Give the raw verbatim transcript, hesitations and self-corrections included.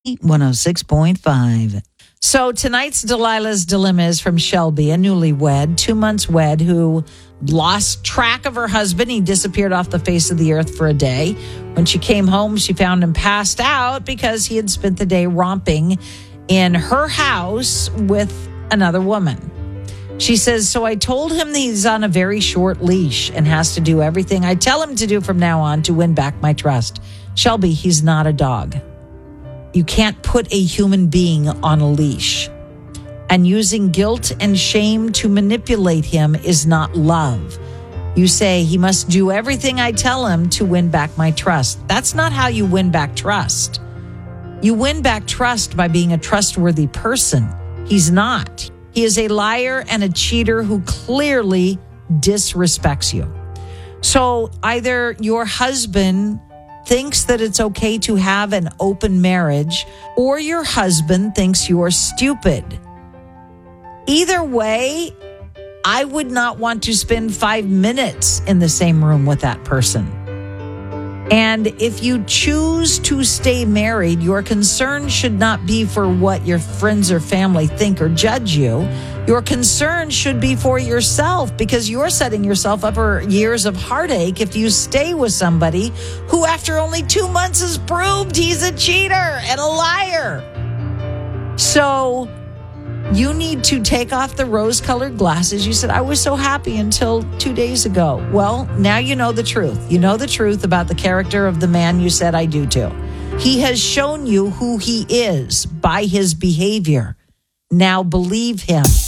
one oh six point five. So tonight's Delilah's Dilemma is from Shelby, a newlywed, two months wed, who lost track of her husband. He disappeared off the face of the earth for a day. When she came home, she found him passed out because he had spent the day romping in her house with another woman. She says, so I told him that he's on a very short leash and has to do everything I tell him to do from now on to win back my trust. Shelby, he's not a dog. You can't put a human being on a leash. And using guilt and shame to manipulate him is not love. You say he must do everything I tell him to win back my trust. That's not how you win back trust. You win back trust by being a trustworthy person. He's not. He is a liar and a cheater who clearly disrespects you. So either your husband thinks that it's okay to have an open marriage, or your husband thinks you're stupid. Either way, I would not want to spend five minutes in the same room with that person. And if you choose to stay married, your concern should not be for what your friends or family think or judge you. Your concern should be for yourself, because you're setting yourself up for years of heartache if you stay with somebody who, after only two months, has proved he's a cheater and a liar. So you need to take off the rose-colored glasses. You said, I was so happy until two days ago. Well, now you know the truth. You know the truth about the character of the man you said I do to. He has shown you who he is by his behavior. Now believe him.